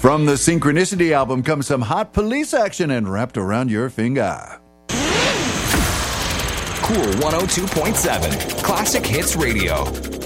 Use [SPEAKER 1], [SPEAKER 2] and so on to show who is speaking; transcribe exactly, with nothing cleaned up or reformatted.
[SPEAKER 1] From the Synchronicity album comes some hot police action and wrapped around your finger.
[SPEAKER 2] Cool one oh two point seven, Classic Hits Radio.